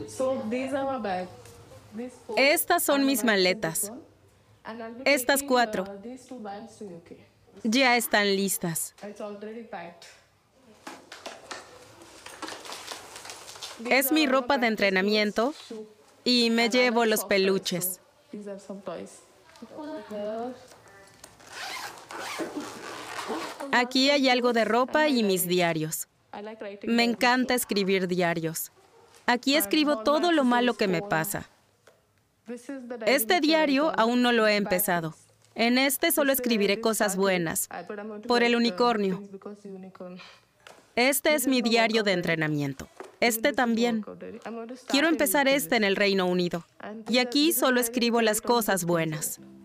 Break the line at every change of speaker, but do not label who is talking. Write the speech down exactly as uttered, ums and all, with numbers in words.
Estas son mis maletas. Estas cuatro. Ya están listas. Es mi ropa de entrenamiento y me llevo los peluches. Aquí hay algo de ropa y mis diarios. Me encanta escribir diarios. Aquí escribo todo lo malo que me pasa. Este diario aún no lo he empezado. En este solo escribiré cosas buenas. Por el unicornio. Este es mi diario de entrenamiento. Este también. Quiero empezar este en el Reino Unido. Y aquí solo escribo las cosas buenas.